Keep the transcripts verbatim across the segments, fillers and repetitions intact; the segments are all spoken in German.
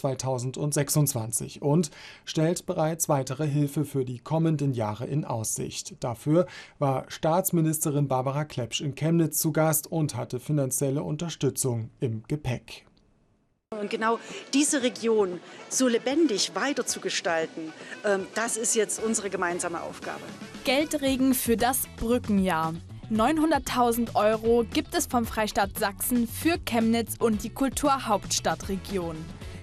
zweitausendsechsundzwanzig und stellt bereits weitere Hilfe für die kommenden Jahre in Aussicht. Dafür war Staatsministerin Barbara Klepsch in Chemnitz zu Gast und hatte finanzielle Unterstützung im Gepäck. Und genau diese Region so lebendig weiter zu gestalten, das ist jetzt unsere gemeinsame Aufgabe. Geldregen für das Brückenjahr. neunhunderttausend Euro gibt es vom Freistaat Sachsen für Chemnitz und die Kulturhauptstadtregion.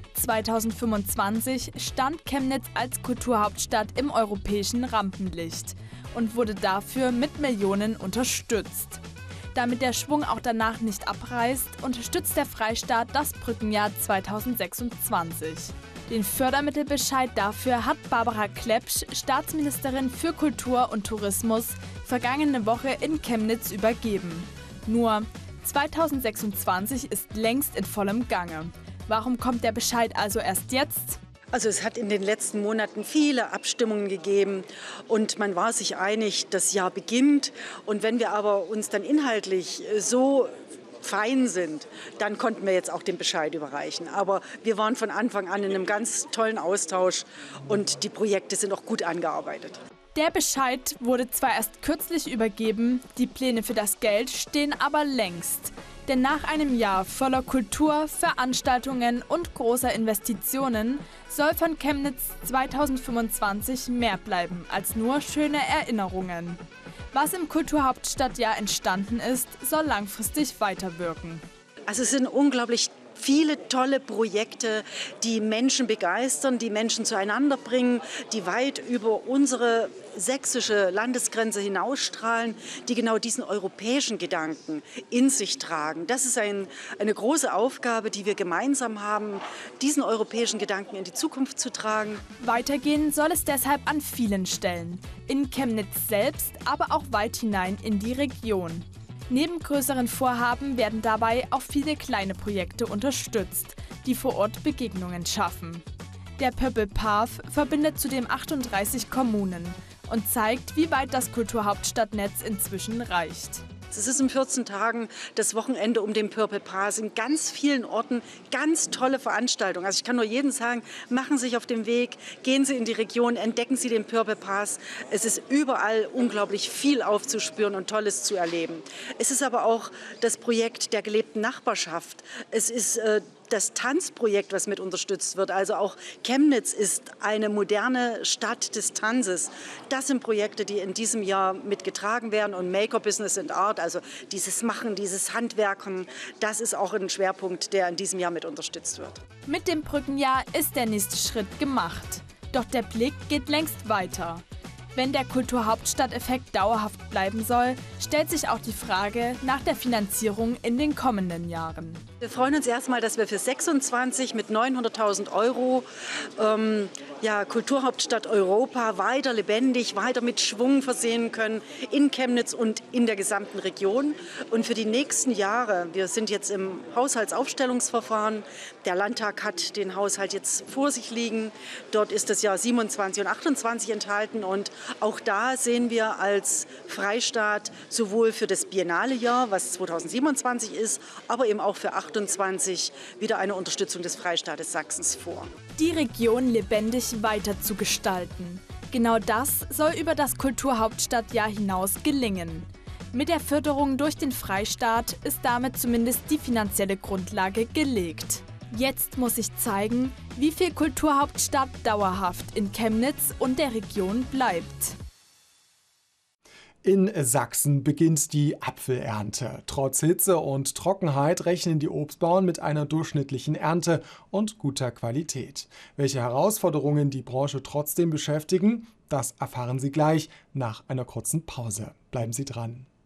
zweitausendfünfundzwanzig stand Chemnitz als Kulturhauptstadt im europäischen Rampenlicht und wurde dafür mit Millionen unterstützt. Damit der Schwung auch danach nicht abreißt, unterstützt der Freistaat das Brückenjahr zweitausendsechsundzwanzig. Den Fördermittelbescheid dafür hat Barbara Klepsch, Staatsministerin für Kultur und Tourismus, vergangene Woche in Chemnitz übergeben. Nur zweitausendsechsundzwanzig ist längst in vollem Gange. Warum kommt der Bescheid also erst jetzt? Also es hat in den letzten Monaten viele Abstimmungen gegeben und man war sich einig, das Jahr beginnt. Und wenn wir aber uns dann inhaltlich so fein sind, dann konnten wir jetzt auch den Bescheid überreichen. Aber wir waren von Anfang an in einem ganz tollen Austausch und die Projekte sind auch gut angearbeitet. Der Bescheid wurde zwar erst kürzlich übergeben, die Pläne für das Geld stehen aber längst. Denn nach einem Jahr voller Kultur, Veranstaltungen und großer Investitionen soll von Chemnitz zweitausendfünfundzwanzig mehr bleiben als nur schöne Erinnerungen. Was im Kulturhauptstadtjahr entstanden ist, soll langfristig weiterwirken. Also es sind unglaublich viele tolle Projekte, die Menschen begeistern, die Menschen zueinander bringen, die weit über unsere sächsische Landesgrenze hinausstrahlen, die genau diesen europäischen Gedanken in sich tragen. Das ist ein, eine große Aufgabe, die wir gemeinsam haben, diesen europäischen Gedanken in die Zukunft zu tragen. Weitergehen soll es deshalb an vielen Stellen. In Chemnitz selbst, aber auch weit hinein in die Region. Neben größeren Vorhaben werden dabei auch viele kleine Projekte unterstützt, die vor Ort Begegnungen schaffen. Der Purple Path verbindet zudem achtunddreißig Kommunen und zeigt, wie weit das Kulturhauptstadtnetz inzwischen reicht. Es ist in vierzehn Tagen das Wochenende um den Purple Path. In ganz vielen Orten ganz tolle Veranstaltungen. Also ich kann nur jedem sagen, machen Sie sich auf den Weg, gehen Sie in die Region, entdecken Sie den Purple Path. Es ist überall unglaublich viel aufzuspüren und Tolles zu erleben. Es ist aber auch das Projekt der gelebten Nachbarschaft. Es ist äh, das Tanzprojekt, was mit unterstützt wird. Also auch Chemnitz ist eine moderne Stadt des Tanzes. Das sind Projekte, die in diesem Jahr mitgetragen werden. Und Maker Business and Art, also dieses Machen, dieses Handwerken, das ist auch ein Schwerpunkt, der in diesem Jahr mit unterstützt wird. Mit dem Brückenjahr ist der nächste Schritt gemacht. Doch der Blick geht längst weiter. Wenn der Kulturhauptstadteffekt dauerhaft bleiben soll, stellt sich auch die Frage nach der Finanzierung in den kommenden Jahren. Wir freuen uns erstmal, dass wir für sechsundzwanzig mit neunhunderttausend Euro ähm, ja, Kulturhauptstadt Europa weiter lebendig, weiter mit Schwung versehen können in Chemnitz und in der gesamten Region. Und für die nächsten Jahre, wir sind jetzt im Haushaltsaufstellungsverfahren, der Landtag hat den Haushalt jetzt vor sich liegen, dort ist das Jahr siebenundzwanzig und achtundzwanzig enthalten und auch da sehen wir als Freistaat sowohl für das biennale Jahr, was zweitausendsiebenundzwanzig ist, aber eben auch für achtundzwanzig wieder eine Unterstützung des Freistaates Sachsens vor. Die Region lebendig weiter zu gestalten. Genau das soll über das Kulturhauptstadtjahr hinaus gelingen. Mit der Förderung durch den Freistaat ist damit zumindest die finanzielle Grundlage gelegt. Jetzt muss sich zeigen, wie viel Kulturhauptstadt dauerhaft in Chemnitz und der Region bleibt. In Sachsen beginnt die Apfelernte. Trotz Hitze und Trockenheit rechnen die Obstbauern mit einer durchschnittlichen Ernte und guter Qualität. Welche Herausforderungen die Branche trotzdem beschäftigen, das erfahren Sie gleich nach einer kurzen Pause. Bleiben Sie dran.